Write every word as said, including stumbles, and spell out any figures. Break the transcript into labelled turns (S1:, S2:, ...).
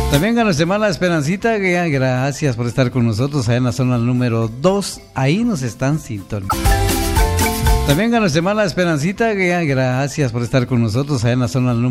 S1: También a nuestra hermana Esperancita, que gracias por estar con nosotros allá en la zona número dos. Ahí nos están sintonizando. También a nuestra hermana Esperancita, que gracias por estar con nosotros allá en la zona número